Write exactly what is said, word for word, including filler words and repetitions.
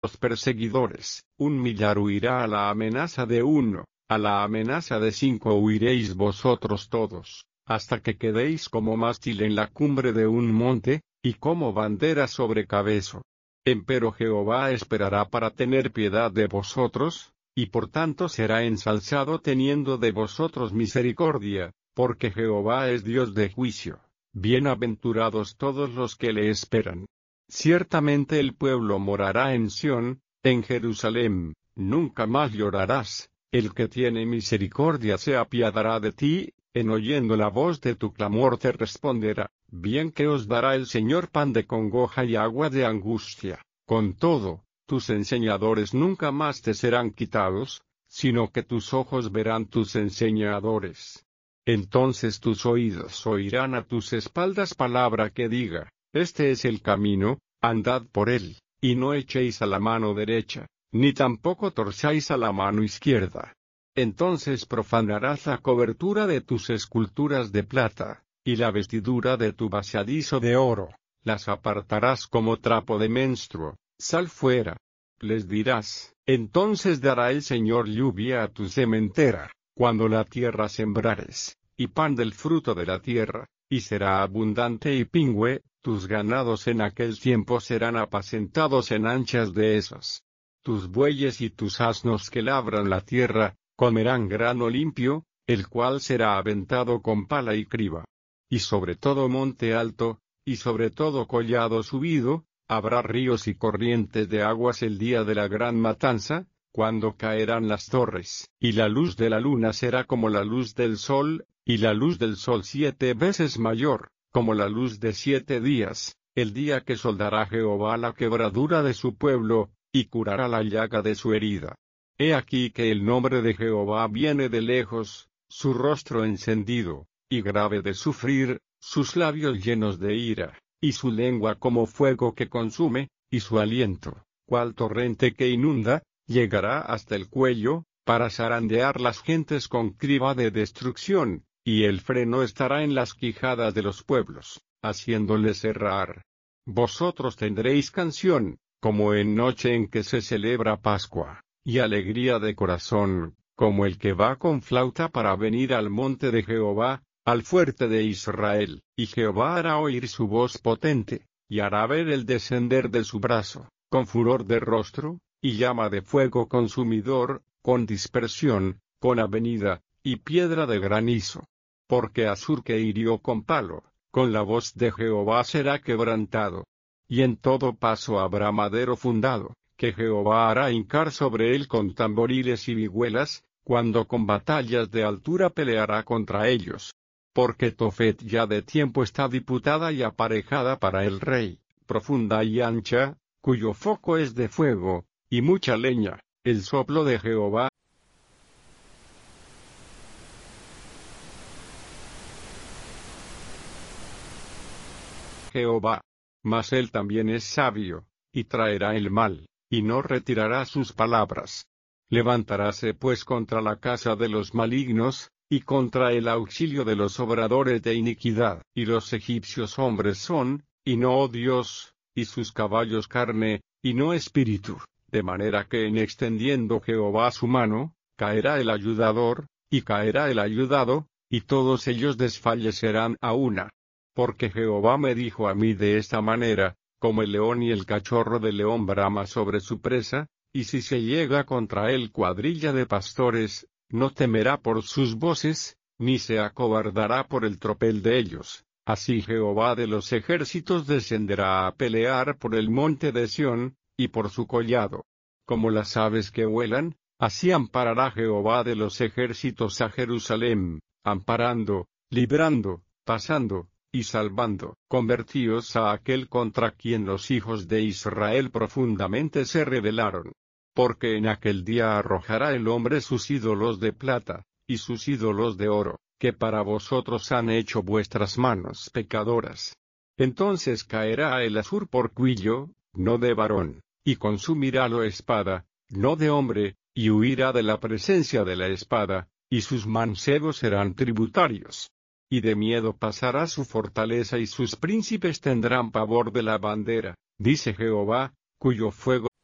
los perseguidores, un millar huirá a la amenaza de uno, a la amenaza de cinco huiréis vosotros todos, hasta que quedéis como mástil en la cumbre de un monte, y como bandera sobre cabezo. Empero Jehová esperará para tener piedad de vosotros, y por tanto será ensalzado teniendo de vosotros misericordia, porque Jehová es Dios de juicio. Bienaventurados todos los que le esperan. Ciertamente el pueblo morará en Sión, en Jerusalén, nunca más llorarás, el que tiene misericordia se apiadará de ti, en oyendo la voz de tu clamor te responderá, bien que os dará el Señor pan de congoja y agua de angustia. Con todo, tus enseñadores nunca más te serán quitados, sino que tus ojos verán tus enseñadores. Entonces tus oídos oirán a tus espaldas palabra que diga, este es el camino, andad por él, y no echéis a la mano derecha, ni tampoco torzáis a la mano izquierda. Entonces profanarás la cobertura de tus esculturas de plata, y la vestidura de tu vaciadizo de oro, las apartarás como trapo de menstruo, sal fuera. Les dirás, entonces dará el Señor lluvia a tu sementera, cuando la tierra sembrares, y pan del fruto de la tierra, y será abundante y pingüe, tus ganados en aquel tiempo serán apacentados en anchas dehesas. Tus bueyes y tus asnos que labran la tierra, comerán grano limpio, el cual será aventado con pala y criba. Y sobre todo monte alto, y sobre todo collado subido, habrá ríos y corrientes de aguas el día de la gran matanza, cuando caerán las torres, y la luz de la luna será como la luz del sol, y la luz del sol siete veces mayor, como la luz de siete días, el día que soldará Jehová la quebradura de su pueblo, y curará la llaga de su herida. He aquí que el nombre de Jehová viene de lejos, su rostro encendido, y grave de sufrir, sus labios llenos de ira, y su lengua como fuego que consume, y su aliento, cual torrente que inunda, llegará hasta el cuello, para zarandear las gentes con criba de destrucción, y el freno estará en las quijadas de los pueblos, haciéndoles errar. Vosotros tendréis canción, como en noche en que se celebra Pascua, y alegría de corazón, como el que va con flauta para venir al monte de Jehová, al fuerte de Israel, y Jehová hará oír su voz potente, y hará ver el descender de su brazo, con furor de rostro, y llama de fuego consumidor, con dispersión, con avenida, y piedra de granizo. Porque Asur que hirió con palo, con la voz de Jehová será quebrantado. Y en todo paso habrá madero fundado, que Jehová hará hincar sobre él con tamboriles y vihuelas, cuando con batallas de altura peleará contra ellos. Porque Tofet ya de tiempo está diputada y aparejada para el rey, profunda y ancha, cuyo foco es de fuego, y mucha leña, el soplo de Jehová. Jehová. Mas él también es sabio, y traerá el mal, y no retirará sus palabras. Levantaráse pues contra la casa de los malignos, y contra el auxilio de los obradores de iniquidad. Y los egipcios hombres son, y no Dios, y sus caballos carne, y no espíritu, de manera que en extendiendo Jehová su mano, caerá el ayudador, y caerá el ayudado, y todos ellos desfallecerán a una. Porque Jehová me dijo a mí de esta manera, como el león y el cachorro de león brama sobre su presa, y si se llega contra él cuadrilla de pastores, no temerá por sus voces, ni se acobardará por el tropel de ellos. Así Jehová de los ejércitos descenderá a pelear por el monte de Sión, y por su collado. Como las aves que vuelan, así amparará Jehová de los ejércitos a Jerusalén, amparando, librando, pasando, y salvando. Convertíos a aquel contra quien los hijos de Israel profundamente se rebelaron. Porque en aquel día arrojará el hombre sus ídolos de plata, y sus ídolos de oro, que para vosotros han hecho vuestras manos pecadoras. Entonces caerá el Asur por cuillo, no de varón, y consumirálo espada, no de hombre, y huirá de la presencia de la espada, y sus mancebos serán tributarios. Y de miedo pasará su fortaleza y sus príncipes tendrán pavor de la bandera, dice Jehová, cuyo fuego